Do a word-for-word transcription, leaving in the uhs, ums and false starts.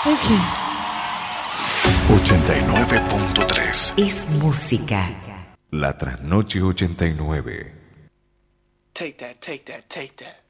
Ok. ochenta y nueve punto tres Es música. La Trasnoche ochenta y nueve. Take that, take that, take that.